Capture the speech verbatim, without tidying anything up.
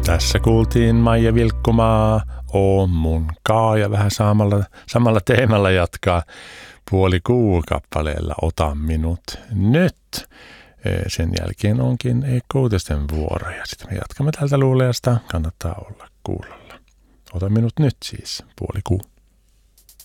Tässä kuultiin Maija Vilkkumaa, Oo mun kaa, ja vähän samalla, samalla teemalla jatkaa Puoli kuu kappaleella Ota minut nyt. Sen jälkeen onkin Eekko Uutisten vuoro, ja sitten me jatkamme tältä luuleasta. Kannattaa olla kuulolla. Ota minut nyt siis, Puoli kuu.